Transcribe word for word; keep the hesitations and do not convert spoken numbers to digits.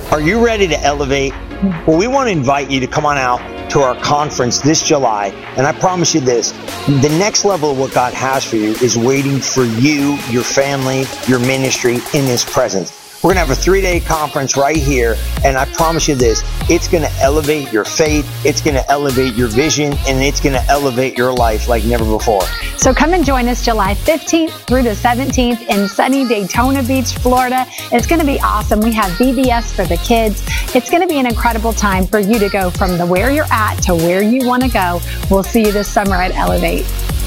Are you ready to elevate? Well, we want to invite you to come on out to our conference this July. And I promise you this, the next level of what God has for you is waiting for you, your family, your ministry in His presence. We're going to have a three-day conference right here, and I promise you this, it's going to elevate your faith, it's going to elevate your vision, and it's going to elevate your life like never before. So come and join us July fifteenth through the seventeenth in sunny Daytona Beach, Florida. It's going to be awesome. We have V B S for the kids. It's going to be an incredible time for you to go from the where you're at to where you want to go. We'll see you this summer at Elevate.